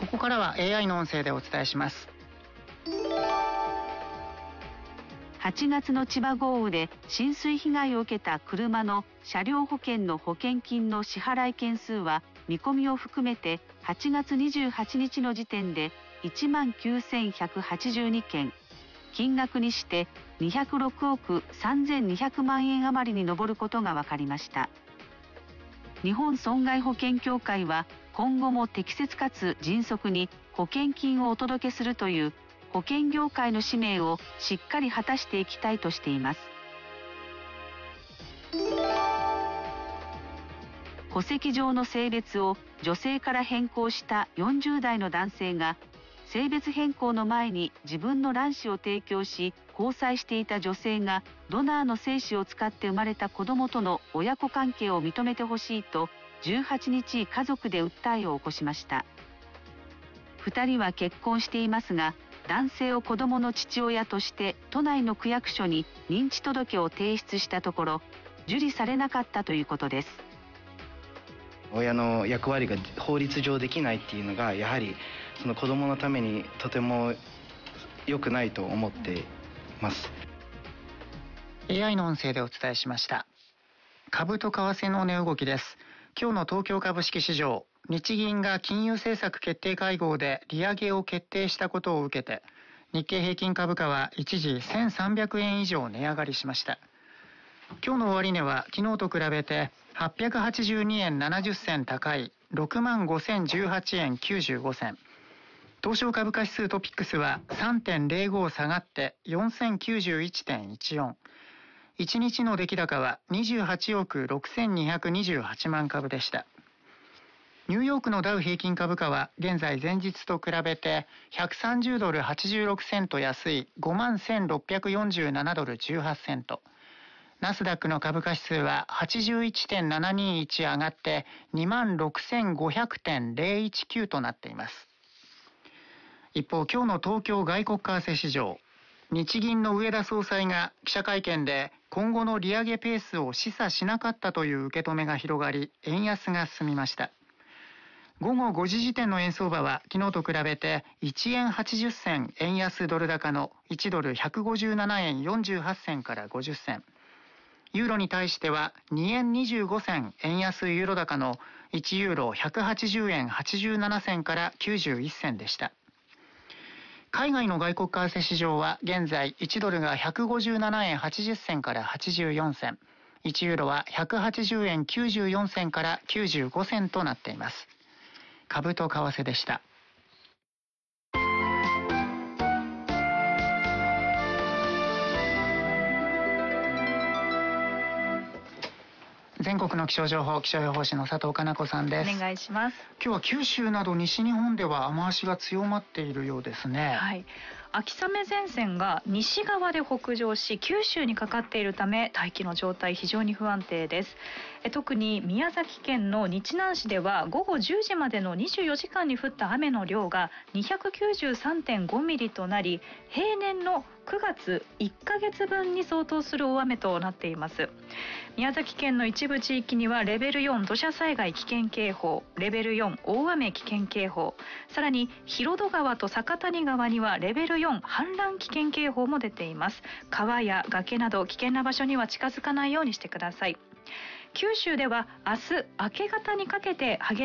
ここからは AI の音声でお伝えします。 8月の千葉豪雨で浸水被害を受けた車の車両保険の保険金の支払い件数は見込みを含めて8月28日の時点で19,182件、金額にして206億3200万円余りに上ることが分かりました。日本損害保険協会は今後も適切かつ迅速に保険金をお届けするという保険業界の使命をしっかり果たしていきたいとしています。戸籍上の性別を女性から変更した40代の男性が性別変更の前に自分の卵子を提供し交際していた女性がドナーの精子を使って生まれた子どもとの親子関係を認めてほしいと18日家族で訴えを起こしました。2人は結婚していますが、男性を子どもの父親として都内の区役所に認知届を提出したところ受理されなかったということです。 親の役割が法律上できないっていうのがやはりその子どものためにとても良くないと思っています。 AI の音声でお伝えしました。株と為替の値動きです。今日の東京株式市場、日銀が金融政策決定会合で利上げを決定したことを受けて、日経平均株価は一時1300円以上値上がりしました。今日の終値は昨日と比べて882円70銭高い 65,018 円95銭。東証株価指数トピックスは 3.05 下がって 4091.14。1日の出来高は28億6228万株でした。ニューヨークのダウ平均株価は現在前日と比べて130ドル86セント安い 51,647 ドル18セント。ナスダックの株価指数は 81.721 上がって 26,500.019 となっています。一方、今日の東京外国為替市場、日銀の植田総裁が記者会見で今後の利上げペースを示唆しなかったという受け止めが広がり、円安が進みました。午後5時時点の円相場は昨日と比べて1円80銭円安ドル高の1ドル157円48銭から50銭。ユーロに対しては2円25銭円安ユーロ高の1ユーロ180円87銭から91銭でした。海外の外国為替市場は現在1ドルが157円80銭から84銭、1ユーロは180円94銭から95銭となっています。株と為替でした。全国の気象情報、気象予報士の佐藤かな子さんです。 お願いします。 今日は九州など西日本では雨足が強まっているようですね。 はい。秋雨前線が西側で北上し九州にかかっているため大気の状態非常に不安定です。特に宮崎県の日南市では午後10時までの24時間に降った雨の量が 293.5 ミリとなり、平年の9月1ヶ月分に相当する大雨となっています。宮崎県の一部地域にはレベル4土砂災害危険警報、レベル4大雨危険警報、さらに広渡川と酒谷川にはレベル4氾濫危険警報も出ています。川や崖など危険な場所には近づかないようにしてください。九州では明日明け方にかけて激